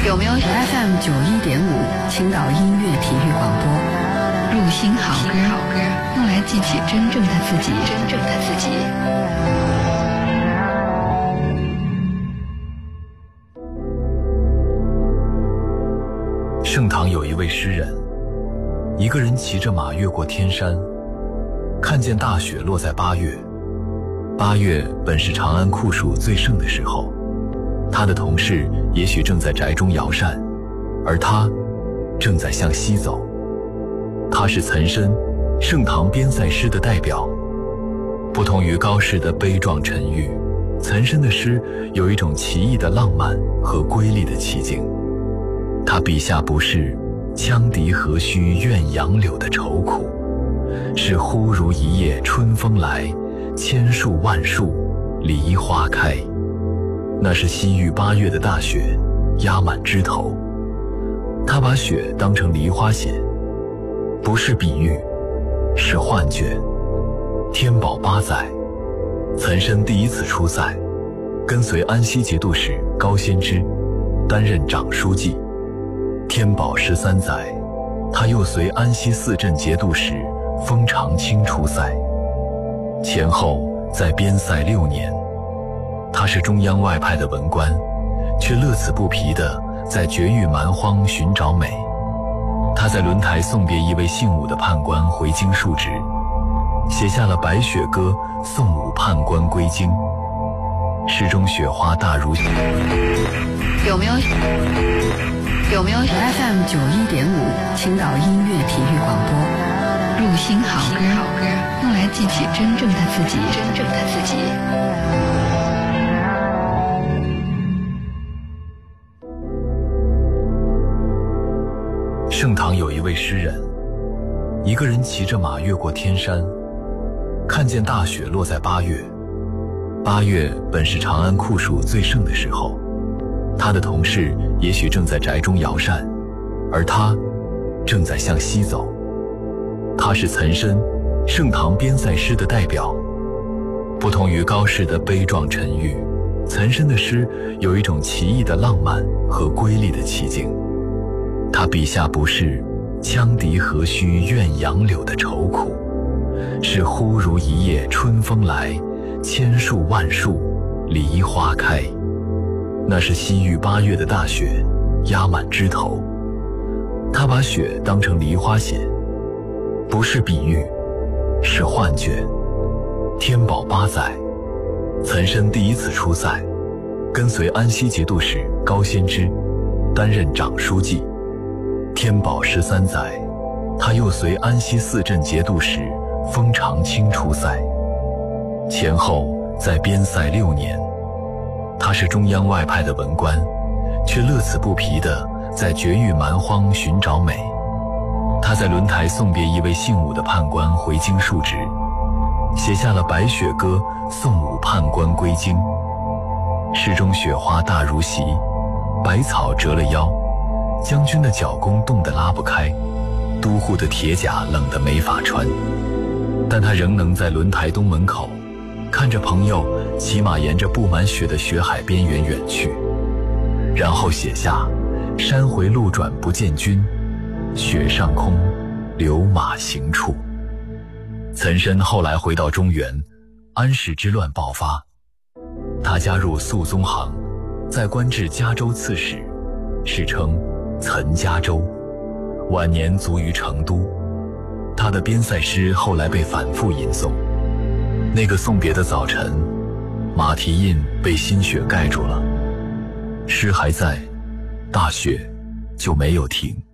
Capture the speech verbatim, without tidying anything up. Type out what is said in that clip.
有没有 F M 九一点五青岛音乐体育广播，入心好歌，用来记起真正的自己，真正的自己。 盛唐有一位诗人，一个人骑着马越过天山，看见大雪落在八月。八月本是长安酷暑最盛的时候，他的同事也许正在宅中摇扇，而他正在向西走。他是岑参，盛唐边塞诗的代表。不同于高适的悲壮沉郁，岑参的诗有一种奇异的浪漫和瑰丽的奇景。他笔下不是羌笛何须怨杨柳的愁苦，是忽如一夜春风来，千树万树梨花开。那是西域八月的大雪，压满枝头。他把雪当成梨花写，不是比喻，是幻觉。天宝八载，岑参第一次出塞，跟随安西节度使高仙芝担任长书记。天宝十三载，他又随安西四镇节度使封长清出塞，前后在边塞六年。他是中央外派的文官，却乐此不疲地在绝域蛮荒寻找美。他在轮台送别一位姓武的判官回京述职，写下了《白雪歌》送武判官归京。诗中雪花大如雪。 有没有有没有 F M 九一点五青岛音乐体育广播，入心好歌，用来记起真正的自己，真正的自己。 盛唐有一位诗人，一个人骑着马越过天山，看见大雪落在八月。八月本是长安酷暑最盛的时候，他的同事也许正在宅中摇扇，而他正在向西走。他是岑参，盛唐边塞诗的代表。不同于高适的悲壮沉郁，岑参的诗有一种奇异的浪漫和瑰丽的奇景。他笔下不是羌笛何须怨杨柳的愁苦，是忽如一夜春风来，千树万树梨花开。那是西域八月的大雪，压满枝头。他把雪当成梨花写，不是比喻，是幻觉。天宝八载，岑参第一次出塞，跟随安西节度使高仙芝担任长书记。天宝十三载，他又随安西四镇节度使封长清出塞，前后在边塞六年。他是中央外派的文官，却乐此不疲地在绝域蛮荒寻找美。他在轮台送别一位姓武的判官回京述职，写下了《白雪歌》送武判官归京。诗中雪花大如席，百草折了腰，将军的脚弓冻得拉不开，都护的铁甲冷得没法穿。但他仍能在轮台东门口看着朋友骑马沿着布满雪的雪海边缘远去，然后写下山回路转不见君，雪上空留马行处。岑参后来回到中原，安史之乱爆发，他加入肃宗行，在官至嘉州刺史，史称岑嘉州。晚年卒于成都。他的边塞诗后来被反复吟诵。那个送别的早晨，马蹄印被新雪盖住了，诗还在，大雪就没有停。